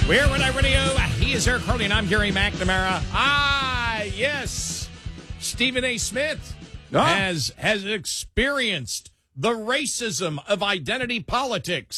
We're Red Eye Radio. He is Eric Harley, and I'm Gary McNamara. Yes. Stephen A. Smith has experienced the racism of identity politics.